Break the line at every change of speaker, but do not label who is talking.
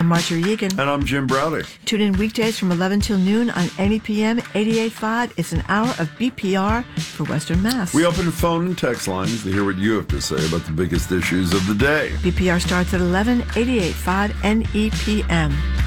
I'm Marjorie Egan.
And I'm Jim Browdy.
Tune in weekdays from 11 till noon on NEPM 88.5. It's an hour of BPR for Western Mass.
We open phone and text lines to hear what you have to say about the biggest issues of the day.
BPR starts at 11, 88.5 NEPM.